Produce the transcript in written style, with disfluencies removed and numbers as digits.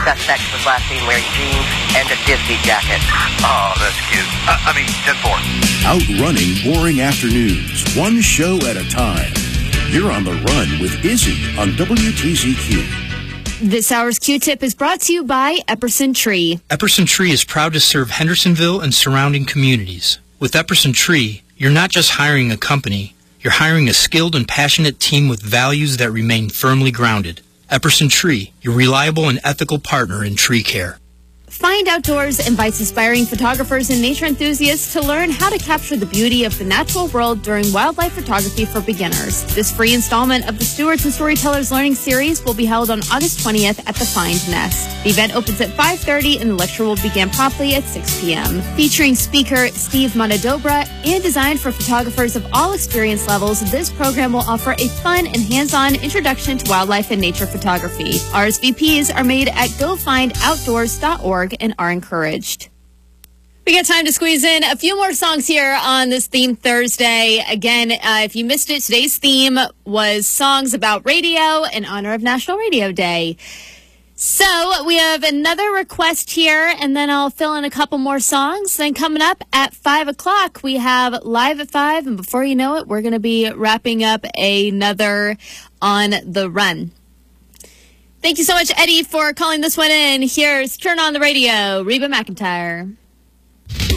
Suspect was last seen wearing jeans and a Disney jacket. Oh, that's cute. I mean, 10-4. Outrunning boring afternoons, one show at a time. You're on the run with Izzy on WTZQ. This hour's Q-Tip is brought to you by Epperson Tree. Epperson Tree is proud to serve Hendersonville and surrounding communities. With Epperson Tree, you're not just hiring a company, you're hiring a skilled and passionate team with values that remain firmly grounded. Epperson Tree, your reliable and ethical partner in tree care. Find Outdoors invites aspiring photographers and nature enthusiasts to learn how to capture the beauty of the natural world during wildlife photography for beginners. This free installment of the Stewards and Storytellers Learning Series will be held on August 20th at the Find Nest. The event opens at 5:30 and the lecture will begin promptly at 6 p.m. Featuring speaker Steve Monadobra and designed for photographers of all experience levels, this program will offer a fun and hands-on introduction to wildlife and nature photography. RSVPs are made at gofindoutdoors.org and are encouraged. We got time to squeeze in a few more songs here on this Theme Thursday. Again, if you missed it, today's theme was songs about radio in honor of National Radio Day. So we have another request here, and then I'll fill in a couple more songs. Then coming up at 5 o'clock, we have Live at 5, and before you know it, we're going to be wrapping up another On the Run. Thank you so much, Eddie, for calling this one in. Here's Turn on the Radio, Reba McEntire.